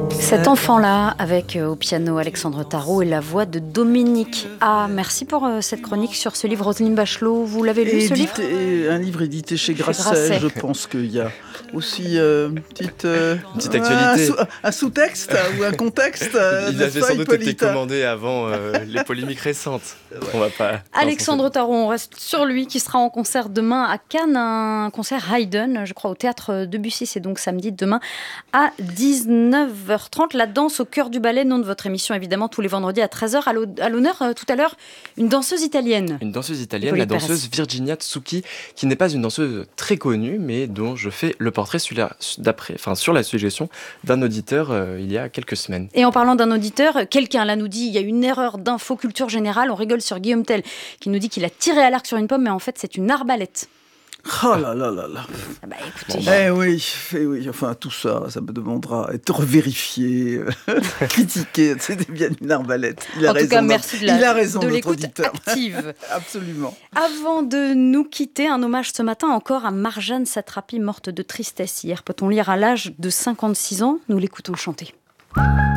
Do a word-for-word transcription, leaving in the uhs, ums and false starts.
Cet enfant-là, avec euh, au piano Alexandre Tarot et la voix de Dominique A. Merci pour euh, cette chronique sur ce livre. Roselyne Bachelot, vous l'avez lu, ce livre ? Édité, un livre édité chez Grasset. Grasset. Je pense qu'il y a aussi euh, une petite, euh, Une petite actualité. Un, sous, un sous-texte ou un contexte. Euh, Il avait sans doute été commandé avant euh, les polémiques récentes. Ouais. On va pas. Alexandre Tarot, on reste sur lui, qui sera en concert demain à Cannes, un concert Haydn, je crois, au théâtre Debussy. C'est donc samedi demain à dix-neuf heures trente. La danse au cœur du ballet, nom de votre émission, évidemment, tous les vendredis à treize heures. À l'honneur, euh, tout à l'heure, une danseuse italienne. Une danseuse italienne, la danseuse Virginia Tsuki, qui n'est pas une danseuse très connue, mais dont je fais le portrait sur la, d'après, enfin, sur la suggestion d'un auditeur euh, il y a quelques semaines. Et en parlant d'un auditeur, quelqu'un là nous dit il y a une erreur d'info culture générale. On rigole sur Guillaume Tell, qui nous dit qu'il a tiré à l'arc sur une pomme, mais en fait, c'est une arbalète. Oh là là là là. Ah bah écoutez. Bon, bah. Eh oui, eh oui, enfin tout ça, ça me demandera être revérifié, critiqué. C'était bien une arbalète. Il a en raison. tout cas, merci de, la, il a raison, de notre l'écoute auditeur. active. Absolument. Avant de nous quitter, un hommage ce matin encore à Marjane Satrapi, morte de tristesse hier. Peut-on lire à l'âge de cinquante-six ans ? Nous l'écoutons chanter.